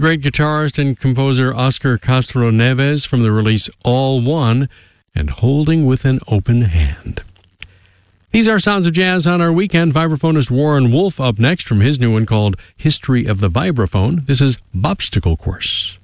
great guitarist and composer Oscar Castro Neves from the release All One and Holding with an Open Hand. These are Sounds of Jazz on our weekend. Vibraphonist Warren Wolf up next from his new one called History of the Vibraphone. This is Bobstacle Course.